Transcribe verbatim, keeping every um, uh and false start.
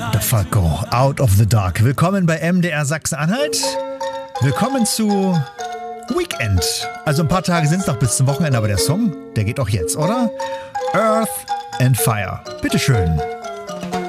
Falco, Out of the Dark. Willkommen bei M D R Sachsen-Anhalt. Willkommen zu Weekend. Also ein paar Tage sind es noch bis zum Wochenende, aber der Song, der geht auch jetzt, oder? Earth and Fire. Bitteschön.